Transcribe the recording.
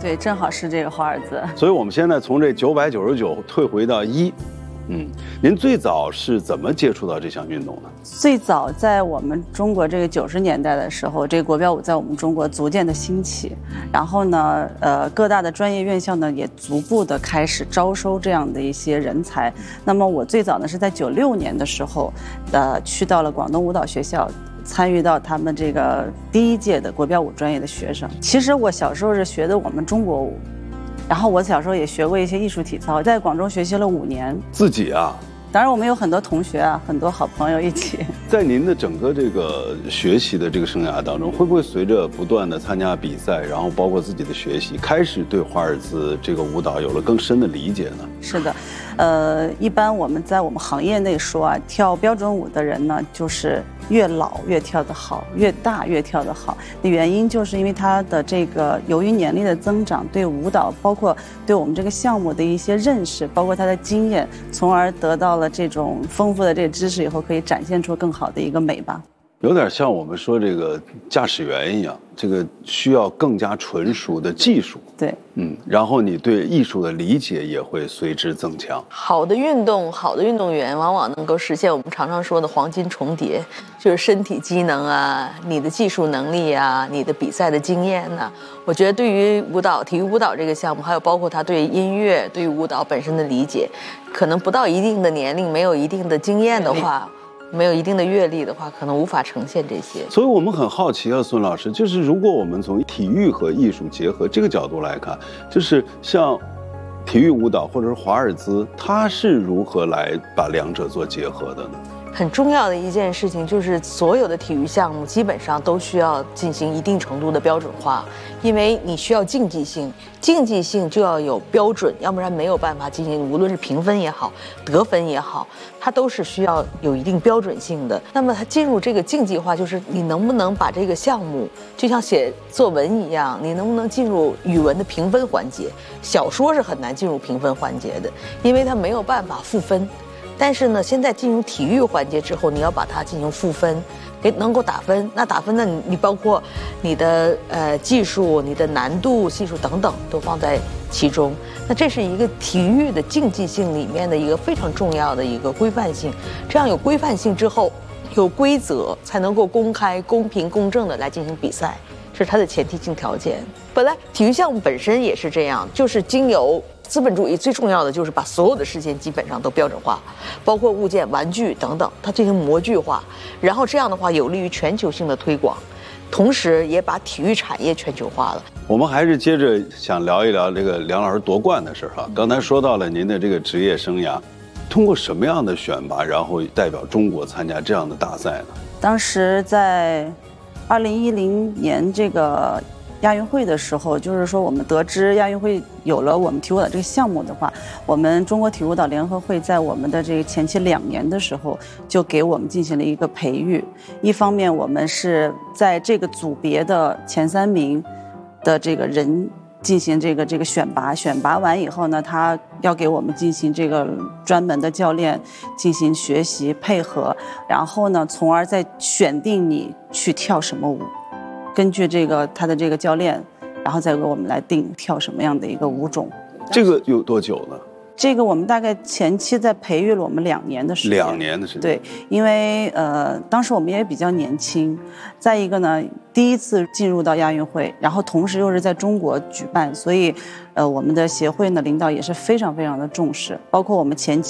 对，正好是这个华尔兹。 所以我们现在从这999退回到1。您最早是怎么接触到这项运动的？ 最早在我们中国这个90年代的时候，这个国标舞在我们中国逐渐的兴起，然后呢，各大的专业院校呢也逐步的开始招收这样的一些人才。那么我最早呢是在96年的时候，去到了广东舞蹈学校。参与到他们这个第1届的国标舞专业的学生。其实我小时候是学的我们中国舞，然后我小时候也学过一些艺术体操，在广州学习了5年。 自己啊？ 当然我们有很多同学啊，很多好朋友一起。 在您的整个这个学习的这个生涯当中，会不会随着不断的参加比赛，然后包括自己的学习，开始对华尔兹这个舞蹈有了更深的理解呢？ 是的，一般我们在我们行业内说啊，跳标准舞的人呢，就是越老越跳得好，越大越跳得好。的原因就是因为他的这个由于年龄的增长，对舞蹈包括对我们这个项目的一些认识，包括他的经验，从而得到了这种丰富的这个知识以后，可以展现出更好的一个美吧。 有点像我们说这个驾驶员一样，这个需要更加纯熟的技术。 对， 然后你对艺术的理解也会随之增强。 好的运动员往往能够实现我们常常说的黄金重叠，就是身体机能啊，你的技术能力啊，你的比赛的经验呢。我觉得对于体育舞蹈这个项目，还有包括他对音乐、对于舞蹈本身的理解，可能不到一定的年龄，没有一定的经验的话。没有一定的阅历的话，可能无法呈现这些。 所以我们很好奇啊，孙老师，就是如果我们从体育和艺术结合这个角度来看，就是像体育舞蹈或者是华尔兹，它是如何来把两者做结合的呢？ 很重要的一件事情就是，所有的体育项目基本上都需要进行一定程度的标准化，因为你需要竞技性，竞技性就要有标准，要不然没有办法进行，无论是评分也好，得分也好，它都是需要有一定标准性的。那么它进入这个竞技化，就是你能不能把这个项目，就像写作文一样，你能不能进入语文的评分环节？小说是很难进入评分环节的，因为它没有办法赋分。但是呢，现在进入体育环节之后，你要把它进行赋分，能够打分。那打分呢，你包括你的技术、你的难度系数等等都放在其中。那这是一个体育的竞技性里面的一个非常重要的一个规范性。这样有规范性之后，有规则才能够公开、公平、公正的来进行比赛，这是它的前提性条件。本来体育项目本身也是这样，就是经由资本主义最重要的就是把所有的事件基本上都标准化，包括物件、玩具等等，它进行模具化，然后这样的话有利于全球性的推广，同时也把体育产业全球化了。 我们还是接着想聊一聊这个梁老师夺冠的事哈。刚才说到了您的这个职业生涯，通过什么样的选拔，然后代表中国参加这样的大赛呢？ 当时在2010年这个亚运会的时候，就是说我们得知亚运会有了我们体育舞蹈这个项目的话，我们中国体育舞蹈联合会在我们的这个前期2年的时候，就给我们进行了一个培育。一方面，我们是在这个组别的前3名的这个人进行这个选拔，选拔完以后呢，他要给我们进行这个专门的教练进行学习配合，然后呢，从而再选定你去跳什么舞。根据他的这个教练，然后再给我们来定跳什么样的一个舞种。 这个有多久呢？ 这个我们大概前期在培育了我们2年的时间。 2年的时间。 对，因为当时我们也比较年轻，再一个呢，第一次进入到亚运会，然后同时又是在中国举办，所以我们的协会呢领导也是非常非常的重视，包括我们前期